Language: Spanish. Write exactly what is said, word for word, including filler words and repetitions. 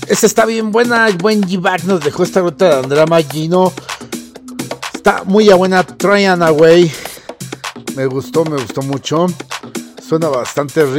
Esta está bien buena. El buen G-Back nos dejó esta ruta de Andrea Magino. Está muy buena. Try and Away. Me gustó, me gustó mucho. Suena bastante rico.